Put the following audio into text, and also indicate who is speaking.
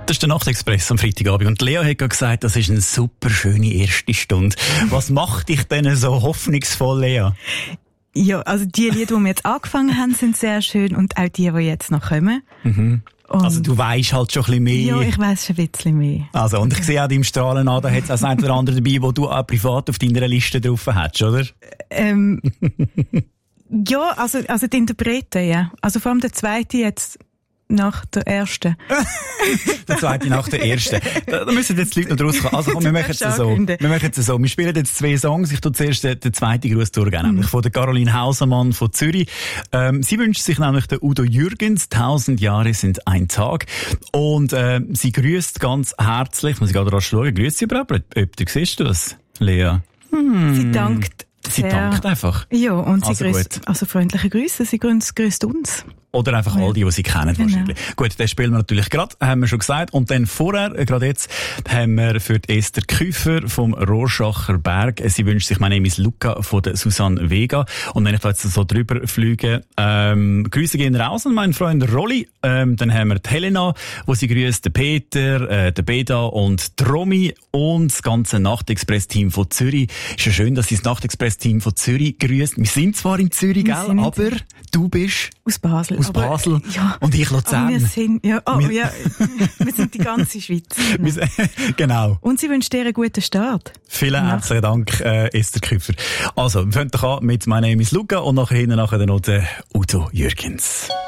Speaker 1: Das ist der Nachtexpress am Freitagabend. Und Lea hat gerade gesagt, das ist eine super schöne erste Stunde. Was macht dich denn so hoffnungsvoll, Lea?
Speaker 2: Ja, also die Lieder, die wir jetzt angefangen haben, sind sehr schön und auch die jetzt noch kommen.
Speaker 1: Mhm. Also du weisst halt schon ein bisschen mehr.
Speaker 2: Ja, ich weiss schon ein bisschen mehr.
Speaker 1: Also, und ich sehe auch deinem Strahlen an, da hat es auch das eine oder andere dabei, wo du auch privat auf deiner Liste drauf hast, oder?
Speaker 2: Ja, also die Interpreten, ja. Also vor allem der zweite jetzt nach der ersten.
Speaker 1: Der zweite nach der ersten. Da müssen jetzt die Leute noch rauskommen. Also komm, wir machen es so. Wir spielen jetzt 2 Songs. Ich tue zuerst den zweiten Gruß durchgehen, nämlich von der Caroline Hausermann von Zürich. Sie wünscht sich nämlich den Udo Jürgens. 1000 Jahre sind ein Tag. Und sie grüßt ganz herzlich. Muss ich gerade rasch schauen. Grüßt sie überhaupt? Ob du siehst das, Lea?
Speaker 2: Sie dankt.
Speaker 1: Sie dankt einfach.
Speaker 2: Ja, und sie
Speaker 1: also
Speaker 2: grüßt, also freundliche Grüße, sie grüßt uns.
Speaker 1: Oder einfach all die sie kennen,
Speaker 2: genau.
Speaker 1: Wahrscheinlich. Gut, den spielen wir natürlich gerade, haben wir schon gesagt. Und dann vorher, gerade jetzt, haben wir für die Esther Küfer vom Rorschacher Berg. Sie wünscht sich, mein Name ist Luca von der Susanne Vega. Und wenn ich da jetzt so drüber fliege, Grüße gehen raus an meinen Freund Rolli. Dann haben wir die Helena, wo sie grüßt, den Peter, den Beda und die Romy und das ganze Nachtexpress-Team von Zürich. Ist ja schön, dass sie das Nachtexpress-Team von Zürich grüßt. Wir sind zwar in Zürich, gell, aber du bist
Speaker 2: aus Basel.
Speaker 1: Aus Basel.
Speaker 2: Ja,
Speaker 1: und ich Luzern.
Speaker 2: Wir sind, wir sind die ganze Schweiz.
Speaker 1: Genau.
Speaker 2: Und sie wünscht dir einen guten Start.
Speaker 1: Vielen herzlichen Dank, Esther Küfer. Also, wir fangen doch an mit «My name is Luca» und nachher noch der Udo Jürgens.